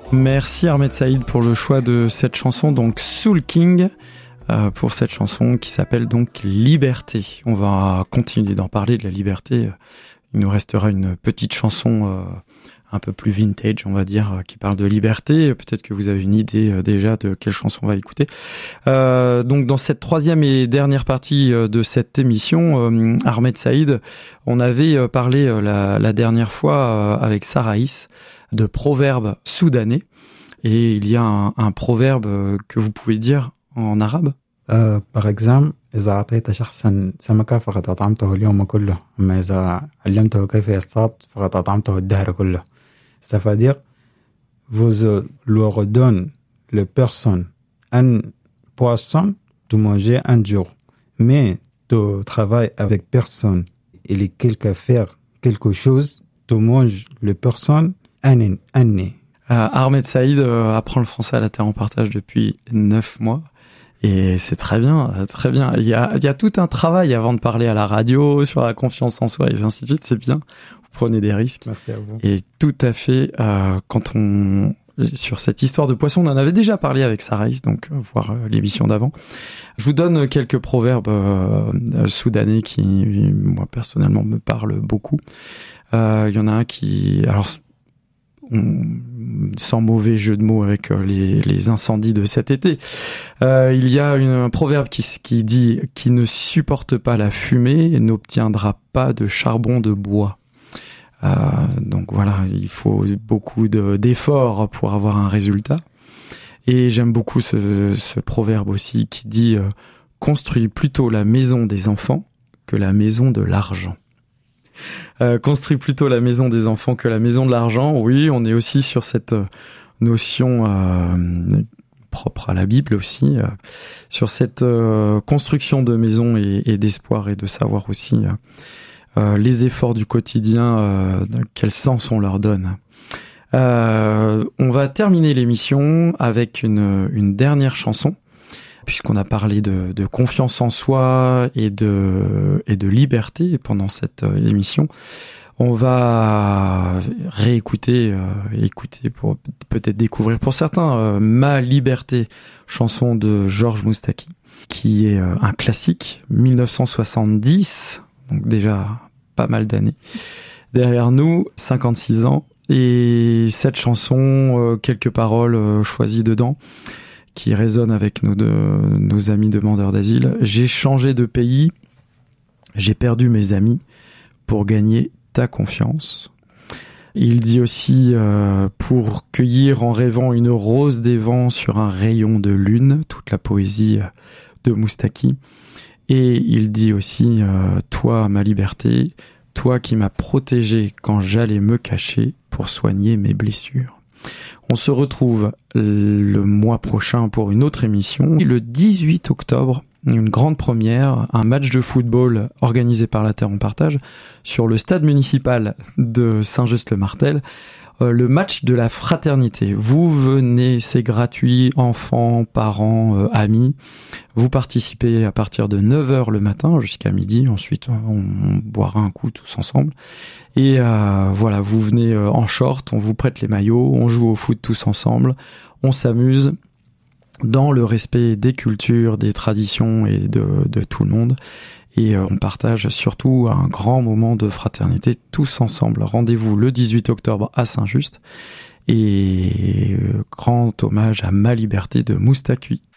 Merci Ahmed Saïd pour le choix de cette chanson, donc Soul King, pour cette chanson qui s'appelle donc Liberté. On va continuer d'en parler de la liberté. Il nous restera une petite chanson un peu plus vintage, on va dire, qui parle de liberté. Peut-être que vous avez une idée déjà de quelle chanson on va écouter. Donc dans cette troisième et dernière partie de cette émission, Ahmed Saïd, on avait parlé la dernière fois avec Saraïs de proverbes soudanais. Et il y a un proverbe que vous pouvez dire en arabe. Par exemple, إذا أعطيت شخصا سمكة فقد أطعمته اليوم كله أما إذا علمته كيف يصطاد فقد أطعمته الدهر كله. Ça veut dire, vous leur donnez les personnes un poisson de manger un jour, mais tu travailles avec personne et les quelqu'un faire quelque chose, tu manges les personnes un année. Ahmed Saïd apprend le français à la Terre en Partage depuis 9 mois. Et c'est très bien, très bien. Il y a tout un travail avant de parler à la radio, sur la confiance en soi et ainsi de suite. C'est bien. Vous prenez des risques. Merci à vous. Et tout à fait, sur cette histoire de poisson, on en avait déjà parlé avec Saraïs, donc, voir l'émission d'avant. Je vous donne quelques proverbes, soudanais qui, moi, personnellement, me parlent beaucoup. Il y en a un sans mauvais jeu de mots avec les incendies de cet été. Il y a un proverbe qui dit « Qui ne supporte pas la fumée n'obtiendra pas de charbon de bois ». Donc voilà, il faut beaucoup d'efforts pour avoir un résultat. Et j'aime beaucoup ce proverbe aussi qui dit « Construis plutôt la maison des enfants que la maison de l'argent ». Construis plutôt la maison des enfants que la maison de l'argent. Oui, on est aussi sur cette notion propre à la Bible aussi, sur cette construction de maison et d'espoir et de savoir aussi les efforts du quotidien, quel sens on leur donne. On va terminer l'émission avec une dernière chanson, puisqu'on a parlé de confiance en soi et de liberté pendant cette émission. On va réécouter, écouter pour peut-être découvrir pour certains Ma Liberté, chanson de Georges Moustaki, qui est un classique, 1970, donc déjà pas mal d'années derrière nous, 56 ans, et cette chanson, quelques paroles choisies dedans, qui résonne avec nos amis demandeurs d'asile. J'ai changé de pays, j'ai perdu mes amis pour gagner ta confiance. Il dit aussi pour cueillir en rêvant une rose des vents sur un rayon de lune, toute la poésie de Moustaki. Et il dit aussi toi ma liberté, toi qui m'as protégé quand j'allais me cacher pour soigner mes blessures. On se retrouve le mois prochain pour une autre émission. Le 18 octobre, une grande première, un match de football organisé par la Terre en Partage sur le stade municipal de Saint-Just-le-Martel. Le match de la fraternité. Vous venez, c'est gratuit, enfants, parents, amis. Vous participez à partir de 9h le matin jusqu'à midi. Ensuite, on boira un coup tous ensemble. Et voilà, vous venez en short, on vous prête les maillots, on joue au foot tous ensemble, on s'amuse dans le respect des cultures, des traditions et de tout le monde. Et on partage surtout un grand moment de fraternité tous ensemble. Rendez-vous le 18 octobre à Saint-Just. Et grand hommage à Ma Liberté de Moustaki.